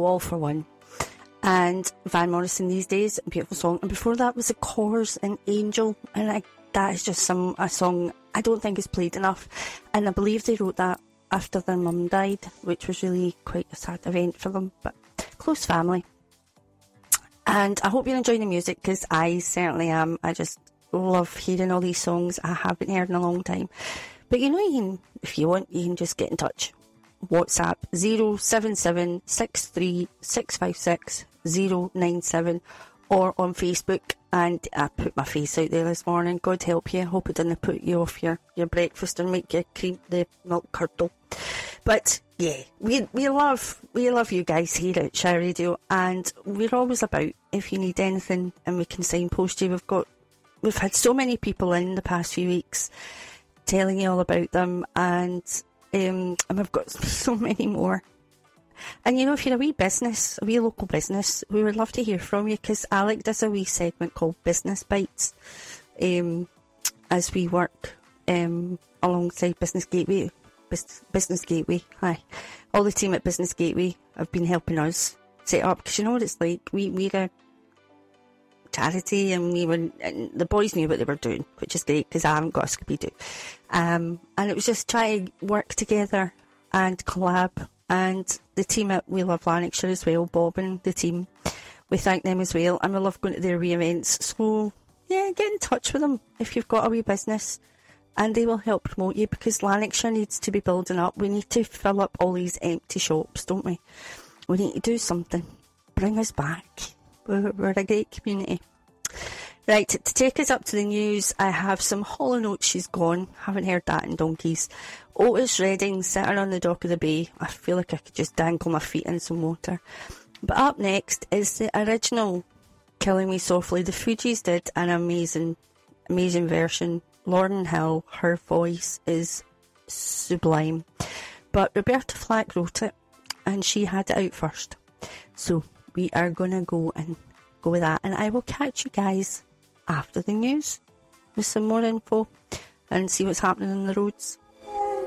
All for One. And Van Morrison, These Days, a beautiful song. And before that was The Corrs and Angel. And that is just a song I don't think is played enough. And I believe they wrote that after their mum died, which was really quite a sad event for them. But close family. And I hope you're enjoying the music, because I certainly am. I just love hearing all these songs I haven't heard in a long time. But you know, if you want, you can just get in touch. WhatsApp 077 or on Facebook, and I put my face out there this morning. God help you. Hope it didn't put you off your breakfast and make you cream the milk curdle. But yeah, we love you guys here at Shy Radio, and we're always about if you need anything, and we can signpost you. We've had so many people in the past few weeks telling you all about them, and we've got so many more. And you know, if you're a wee local business, we would love to hear from you, because Alec does a wee segment called Business Bites as we work alongside Business Gateway. Business Gateway, hi. All the team at Business Gateway have been helping us set up, because you know what it's like. We're a charity, and the boys knew what they were doing, which is great, because I haven't got a Scooby-Doo. And it was just trying to work together and collab. And the team at We Love Lanarkshire as well, Bob and the team, we thank them as well, and we love going to their wee events. So yeah, get in touch with them if you've got a wee business, and they will help promote you, because Lanarkshire needs to be building up. We need to fill up all these empty shops, don't we? We need to do something. Bring us back. We're a great community. Right, to take us up to the news, I have some Hall & Oates, She's Gone. Haven't heard that in donkeys. Otis Redding, Sitting on the Dock of the Bay. I feel like I could just dangle my feet in some water. But up next is the original Killing Me Softly. The Fugees did an amazing version. Lauryn Hill, her voice is sublime. But Roberta Flack wrote it, and she had it out first. So we are going to go with that, and I will catch you guys after the news with some more info and see what's happening on the roads.